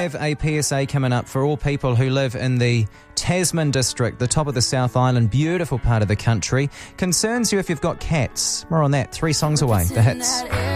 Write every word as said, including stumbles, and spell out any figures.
have a P S A coming up for all people who live in the Tasman district, the top of the South Island, beautiful part of the country. Concerns you if you've got cats. More on that, three songs away, the hits.